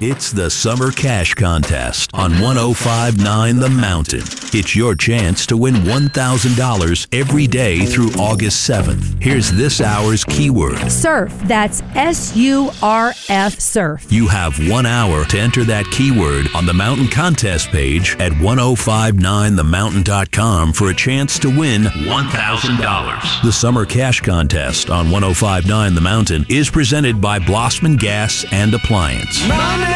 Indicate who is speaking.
Speaker 1: It's the Summer Cash Contest on 105.9 The Mountain. It's your chance to win $1,000 every day through August 7th. Here's this hour's keyword.
Speaker 2: Surf. That's SURF, surf.
Speaker 1: You have 1 hour to enter that keyword on the Mountain Contest page at 1059themountain.com for a chance to win $1,000. The Summer Cash Contest on 105.9 The Mountain is presented by Blossman Gas and Appliance.
Speaker 3: Money